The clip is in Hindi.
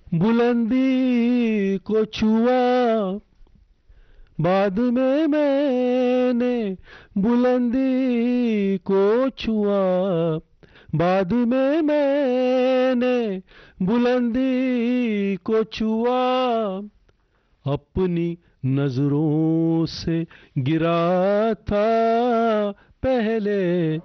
बुलंदी को छुआ, बाद में मैंने बुलंदी को छुआ, बाद में मैंने बुलंदी को छुआ, अपनी नजरों से गिरा था पहले